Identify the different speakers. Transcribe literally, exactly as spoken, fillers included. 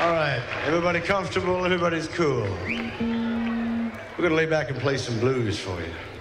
Speaker 1: All right, everybody comfortable, everybody's cool. We're gonna lay back and play some blues for you.